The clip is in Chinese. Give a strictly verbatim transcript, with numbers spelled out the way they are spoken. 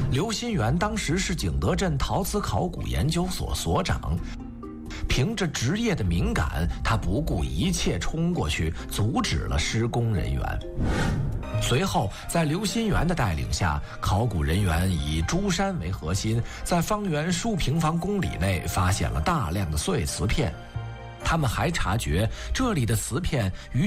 刘心元当时是景德镇陶瓷考古研究所所长，凭着职业的敏感，他不顾一切冲过去，阻止了施工人员。随后，在刘心元的带领下，考古人员以珠山为核心，在方圆数平方公里内发现了大量的碎瓷片。他们还察觉这里的瓷片与